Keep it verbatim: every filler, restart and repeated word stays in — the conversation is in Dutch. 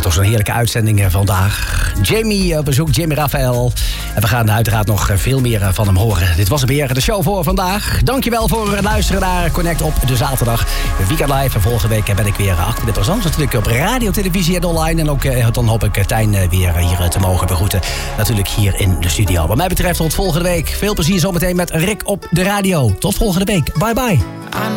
toch zo'n heerlijke uitzending vandaag. Jamie op bezoek, Jimmy Raphael. En we gaan uiteraard nog veel meer van hem horen. Dit was weer de show voor vandaag. Dankjewel voor het luisteren naar Connect op de zaterdag. Weekend Live. En volgende week ben ik weer achter de présence. Natuurlijk op radio, televisie en online. En ook dan hoop ik Tijn weer hier te mogen begroeten. Natuurlijk hier in de studio. Wat mij betreft tot volgende week. Veel plezier zometeen met Rick op de radio. Tot volgende week. Bye bye.